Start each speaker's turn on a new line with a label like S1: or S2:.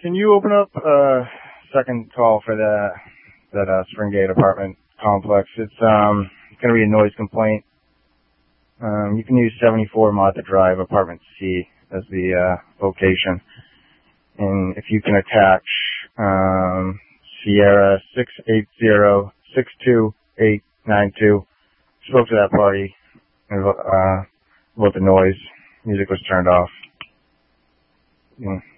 S1: Can you open up second call for that Springgate apartment complex? It's going to be a noise complaint. You can use 74 Martha Drive, apartment C, as the location. And if you can attach Sierra 680-62892. Spoke to that party about the noise. Music was turned off.